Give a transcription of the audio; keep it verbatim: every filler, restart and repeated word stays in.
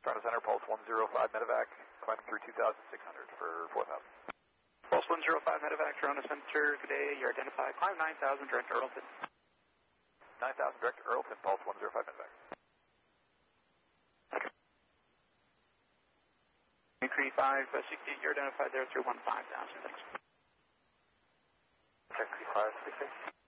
Toronto Center, Pulse one zero five medevac, climbing through two thousand six hundred for four thousand. Pulse one zero five medevac, Toronto Center, good day, you're identified, climb nine thousand, direct to Earlton. nine thousand, direct to Earlton, Pulse one zero five medevac. three five sixty, you're identified there through one five thousand, thanks. Check three five sixty.